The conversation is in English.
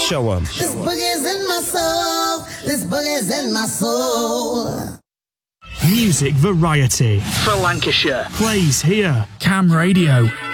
Show 'em. This boogie's in my soul. This boogie's in my soul. Music variety for Lancashire plays here. Cam Radio.